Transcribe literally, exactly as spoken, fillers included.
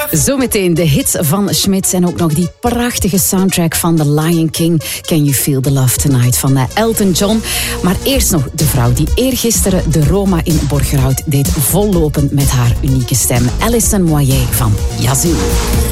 Zometeen de hits van Smits en ook nog die prachtige soundtrack van The Lion King. Can You Feel the Love Tonight van Elton John. Maar eerst nog de vrouw die eergisteren de Roma in Borgerhout deed vollopen met haar unieke stem. Alison Moyet van Yazoo.